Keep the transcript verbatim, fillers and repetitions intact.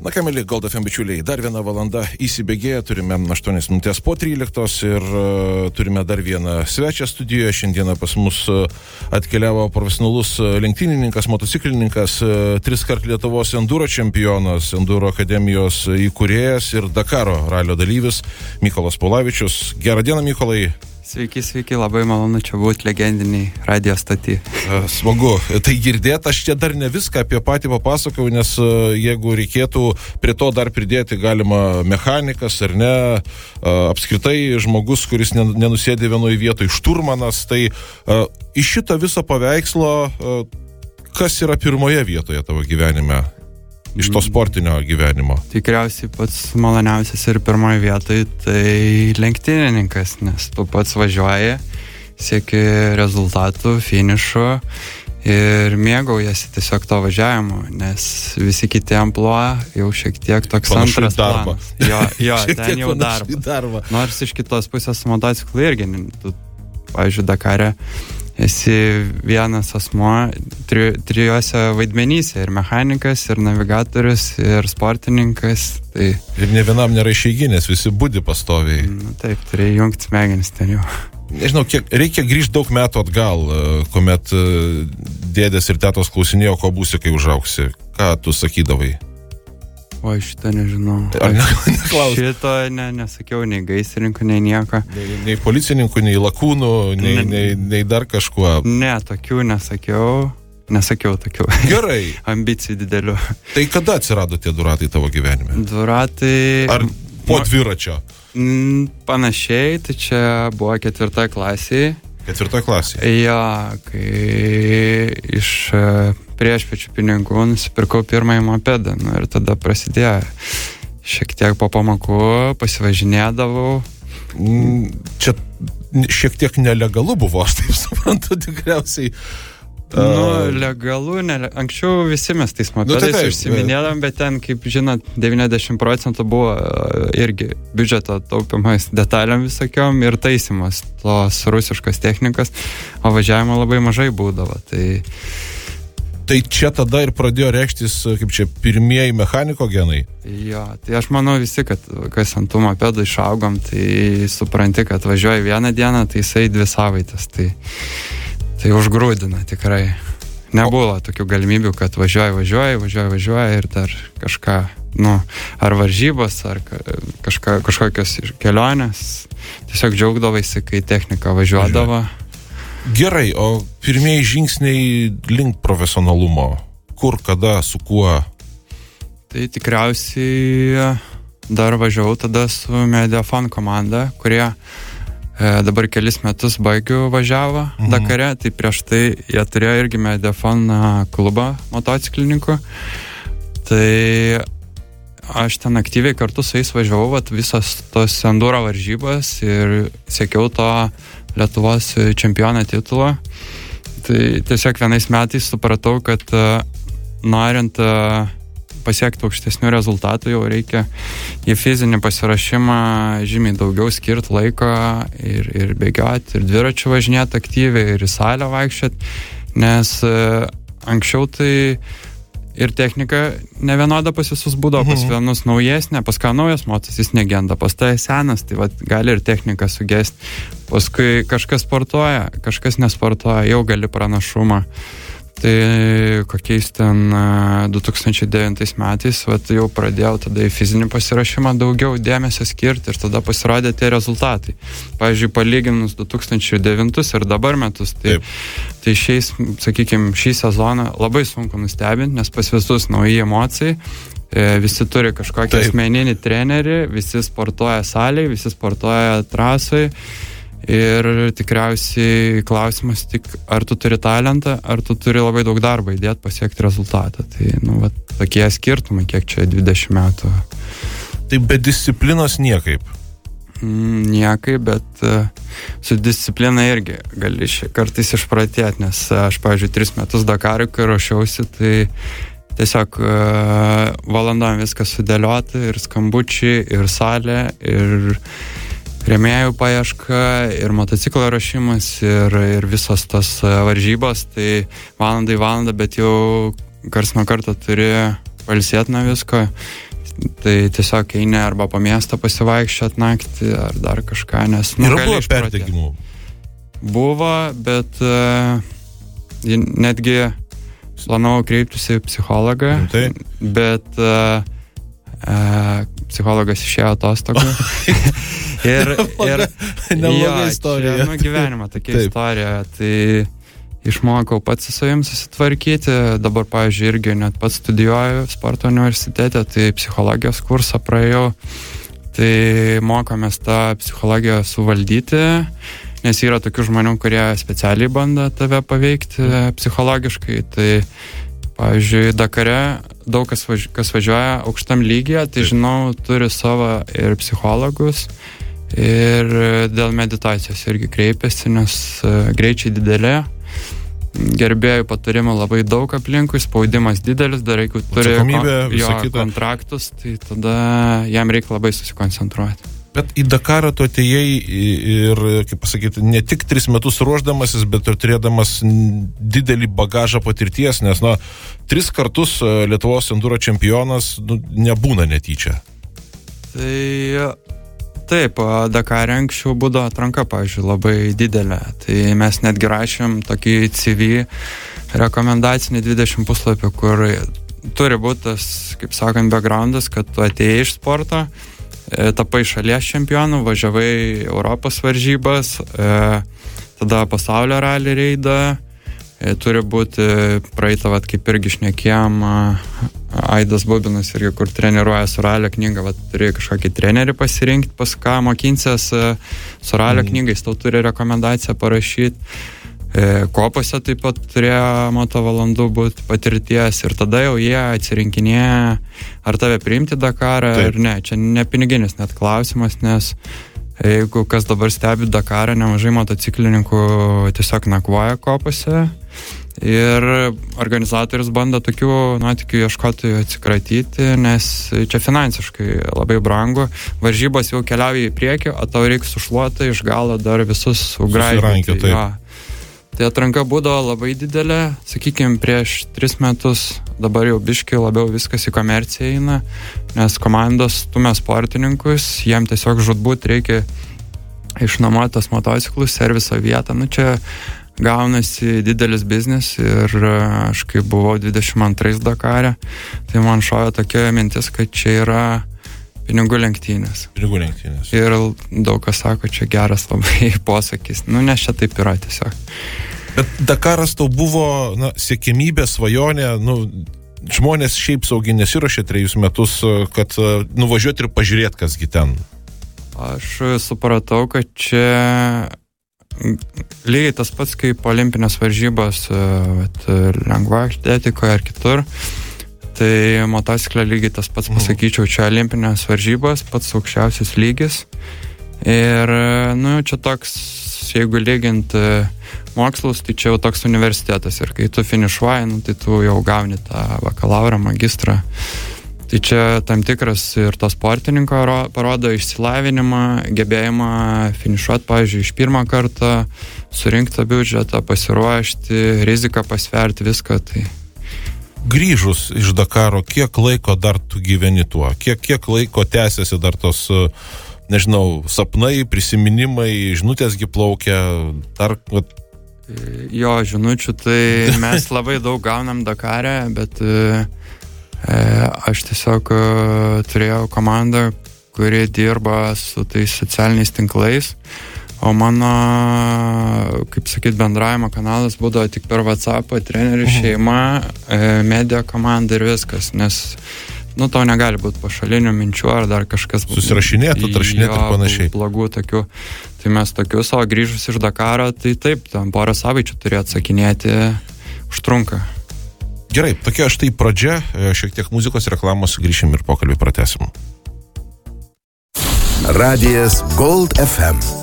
Na ką, mėly Gold F M bičiuliai, dar viena valanda įsibėgėja, turime aštuonias minutės po tryliktos ir uh, turime dar vieną svečią studijoje. Šiandieną pas mus uh, atkeliavo profesionalus uh, lenktynininkas, motociklininkas, uh, tris kart Lietuvos enduro čempionas, enduro akademijos įkūrėjas ir Dakaro ralio dalyvis Mykolas Paulavičius. Gerą dieną, Mykolai. Sveiki, sveiki, labai malonu čia būti legendiniai radio stoty. Smagu. Tai girdėt, aš čia dar ne viską apie patį papasakau, nes jeigu reikėtų prie to dar pridėti galima mechanikas ar ne, apskritai žmogus, kuris nenusėdė vienoje vietoje, šturmanas, tai iš šito viso paveikslo, kas yra pirmoje vietoje tavo gyvenime? Iš to sportinio gyvenimo. Tikriausiai pats maloniausias ir pirmoje vietoje tai lenktynininkas, nes tu pats važiuoji, sieki rezultatų, finišo ir mėgaujasi tiesiog to važiavimu, nes visi kiti ampluo jau šiek tiek toks panašu antras planas. Jo, jo ten jau darbas. Nors iš kitos pusės su motociklu irgi, tu, pavyzdžiui, Dakare esi vienas asmuo tri, trijuose vaidmenyse, ir mechanikas, ir navigatorius, ir sportininkas. Tai... Ir ne vienam nėra išeiginės, visi budi pastoviai. Nu, taip, turėjai jungti smegenis ten jau. Nežinau, kiek, reikia grįžti daug metų atgal, kuomet dėdės ir tetos klausinėjo, ko būsi, kai užauksi. Ką tu sakydavai? O, šitą nežinau. Ar ne, neklaus? Šito ne, nesakiau nei gaisrininkų, nei nieko. Nei, nei policininkų, nei lakūnų, nei, ne, nei, nei dar kažkuo. Ne, tokių nesakiau. Nesakiau tokių. Gerai. Ambicijų didelių. Tai kada atsirado tie du ratai tavo gyvenime? Du ratai... Ar po dviračio? Panašiai, tai čia buvo ketvirtoje klasėje. Ketvirtoje klasėje? Jo, kai iš priešpečių pinigų nusipirkau pirmąjį mopedą. Nu, ir tada prasidėjo. Šiek tiek po pamokų pasivažinėdavau. Čia šiek tiek nelegalu buvo, aš taip suprantu, tikriausiai. Nu, legalu, nele... anksčiau visi mes tais mopedais nu, tai užsiminėdam, bet ten, kaip žinot, devyniasdešimt procentų buvo irgi biudžeto taupimas detalėm visokiom ir taisimas tos rusiškos technikos, o važiavimo labai mažai būdavo. Tai... tai čia tada ir pradėjo reikštis, kaip čia, pirmieji mechaniko genai? Jo, tai aš manau visi, kad kas ant tų mopedų išaugom, tai supranti, kad važiuoji vieną dieną, tai jisai dvi savaitės, tai... Tai užgrūdina tikrai. Nebuvo tokių galimybių, kad važiuoji, važiuoji, važiuoji, važiuoji ir dar kažką, nu, ar varžybos, ar kažka, kažkokios kelionės. Tiesiog džiaugdavaisi, kai technika važiuodavo. Gerai, o pirmieji žingsniai link profesionalumo? Kur, kada, su kuo? Tai tikriausiai dar važiavau tada su Mediafon komanda, kurie dabar kelis metus baigiu važiavo mhm. Dakare, tai prieš tai jie turėjo irgi Mediafon klubą motociklininkų. Tai aš ten aktyviai kartu su jais važiavau, vat, visas tos enduro varžybas ir siekiau to Lietuvos čempiono titulo. Tai tiesiog vienais metais supratau, kad norint pasiekti aukštesnių rezultatų, jau reikia į fizinį pasiruošimą žymiai daugiau skirti laiko ir, ir bėgioti, ir dviračių važinėti aktyviai, ir į salę vaikščioti, nes anksčiau tai ir technika nevienoda pas visus būdavo, pas vienus naujesnė, pas ką naujas motas jis negenda, pas tai senas, tai vat, gali ir technika sugesti. Paskui kažkas sportuoja, kažkas nesportuoja, jau gali pranašumą. Tai kokiais ten du tūkstančiai devintais metais vat, jau pradėjau tada į fizinį pasirašymą daugiau dėmesio skirti ir tada pasirodė tie rezultatai. Pavyzdžiui, palyginus du tūkstančiai devintus ir dabar metus, tai, tai šiais, sakykime, šį sezoną labai sunku nustebinti, nes pas visus nauji emocijai, visi turi kažkokį Taip. asmeninį trenerį, visi sportuoja salėje, visi sportuoja trasai. Ir tikriausiai klausimas tik, ar tu turi talentą, ar tu turi labai daug darbo įdėti pasiekti rezultatą. Tai, nu, va, tokie skirtumai, kiek čia dvidešimt metų. Tai be disciplinos niekaip? Mm, niekaip, bet uh, su disciplina irgi gali kartais išpratėti, nes aš, pavyzdžiui, tris metus Dakarui, kai ruošiausi, tai tiesiog uh, valandom viskas sudėliota, ir skambučiai, ir salė, ir rėmėjų paieška, ir motociklo ruošimas, ir, ir visos tos varžybos, tai valandai valandą, bet jau kars nuo karto turi pailsėti nuo visko. Tai tiesiog eini arba po miestą pasivaikščiot naktį, ar dar kažką, nes... Nu, ir buvo perdegimų? Buvo, bet uh, netgi planavau kreiptis į psichologą, tai? bet uh, uh, psichologas išėjo atostogų. ir, ir Nebloga istorija. Čia, nu, gyvenimo tokia Taip. istorija. Tai išmokau pats su savim susitvarkyti. Dabar, pavyzdžiui, irgi net pats studijuoju sporto universitete, tai psichologijos kursą praėjau. Tai mokomės tą psichologiją suvaldyti, nes yra tokių žmonių, kurie specialiai bando tave paveikti psichologiškai. Tai, pavyzdžiui, Dakare daug kas, važi- kas važiuoja aukštam lygyje, tai žinau, turi savo ir psichologus, ir dėl meditacijos irgi kreipiasi, nes greičiai didelė. Gerbėjų patarimų labai daug aplinkui, spaudimas didelis, dar jeigu turi kon, jo, kontraktus, tai tada jam reikia labai susikoncentruoti. Bet į Dakarą tu atėjai ir, kaip pasakyti, ne tik tris metus ruošdamasis, bet ir turėdamas didelį bagažą patirties, nes, na, tris kartus Lietuvos enduro čempionas nu, nebūna netyčia. Tai taip, Dakare anksčiau būdavo atranka, pavyzdžiui, labai didelė. Tai mes netgi rašėm tokį C V rekomendacinį dvidešimt puslapių, kur turi būti tas, kaip sakant, backgroundas, kad tu atėjai iš sporto, tapai šalies čempionu, važiavai Europos varžybas, tada pasaulio rally reidą, turi būti praeitą, vat, kaip irgi šnekėjom, Aidas Bubinas irgi, kur treniruoja su ralio knygą, vat, turi kažkokį trenerį pasirinkti, pas ką mokinsies su ralio mm. knygais, tau turi rekomendaciją parašyti. Kopose taip pat turėjo moto valandų būti patirties ir tada jau jie atsirinkinėja, ar tave priimti Dakarą, taip. Ar ne. Čia ne piniginis net klausimas, nes jeigu kas dabar stebi Dakarą, nemažai motociklininkų tiesiog nakvoja kopose ir organizatorius bando tokių nuotykių ieškotojų atsikratyti, nes čia finansiškai labai brangu. Varžybos jau keliauja į priekį, o tau reikia sušluoti iš galo dar visus sugraibyti. Tai atranka būdavo labai didelė, sakykime, prieš tris metus, dabar jau biškai labiau viskas į komerciją eina, nes komandos stumia sportininkus, jiem tiesiog žudbūt reikia išnuomoti tas motociklus, serviso vietą. Nu, čia gaunasi didelis biznis ir aš kai buvau dvidešimt antrais Dakare, tai man šovė tokia mintis, kad čia yra pinigų lenktynės. Pinigų lenktynės. Ir daug kas sako, čia geras labai posakis. Nu, nes čia taip yra tiesiog. Bet Dakaras tau buvo, na, siekimybė, svajonė, nu, žmonės šiaip saugiai nesiruošė trejus metus, kad nuvažiuoti ir pažiūrėti, kasgi ten. Aš supratau, kad čia lygiai tas pats kaip olimpinės varžybos lengva atletikoje ar kitur. Tai motociklė lygiai tas pats, pasakyčiau, čia olimpinės varžybos, pats aukščiausias lygis. Ir, nu, čia toks, jeigu lygint mokslus, tai čia jau toks universitetas. Ir kai tu finišuoji, nu, tai tu jau gauni tą bakalaurą, magistrą. Tai čia tam tikras ir to sportininko parodo išsilavinimą, gebėjimą finišuoti, pavyzdžiui, iš pirmą kartą, surinkti biudžetą, pasiruošti, riziką pasverti, viską. Tai grįžus iš Dakaro, kiek laiko dar tu gyveni tuo? Kiek, kiek laiko tęsiasi dar tos, nežinau, sapnai, prisiminimai, žinutėsgi plaukia, dar... Jo, žinučių, tai mes labai daug gaunam Dakare, bet e, aš tiesiog e, turėjau komandą, kuri dirba su tais socialiniais tinklais, o mano, kaip sakyt, bendravimo kanalas būdavo tik per WhatsAppą, trenerių šeima, e, media komanda ir viskas, nes, nu, tau negali būti pašalinių minčių ar dar kažkas... Susirašinėti, atrašinėti ir panašiai. Blogų tokių. Tai mes tokių savo grįžus iš Dakaro, tai taip, tam porą savaičių turėjo atsakinėti, užtrunka. Gerai, tokia štai pradžia, šiek tiek muzikos reklamos, grįšim ir pokalbį pratęsim. Radijas Gold F M.